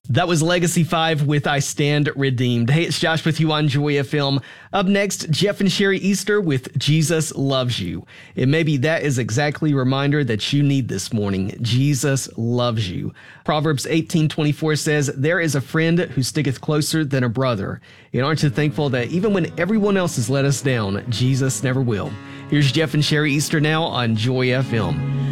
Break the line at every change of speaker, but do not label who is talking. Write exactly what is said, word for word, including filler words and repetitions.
That was Legacy five with I Stand Redeemed. Hey, it's Josh with you on Joy F M. Up next, Jeff and Sherry Easter with Jesus Loves You. And maybe that is exactly a reminder that you need this morning. Jesus loves you. Proverbs eighteen twenty-four says, "There is a friend who sticketh closer than a brother." And aren't you thankful that even when everyone else has let us down, Jesus never will? Here's Jeff and Sherry Easter now on Joy F M.